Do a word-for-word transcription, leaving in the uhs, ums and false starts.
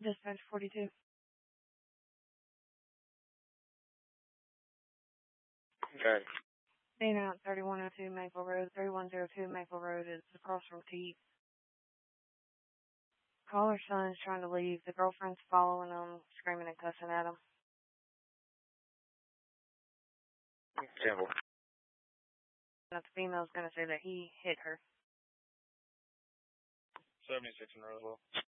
Dispatch forty-two. Okay. Staying out thirty-one oh two Maple Road. thirty-one oh two Maple Road is across from T. Caller's son is trying to leave. The girlfriend's following him, screaming and cussing at him. Simple. Now the female's going to say that he hit her. seventy-six in Roswell.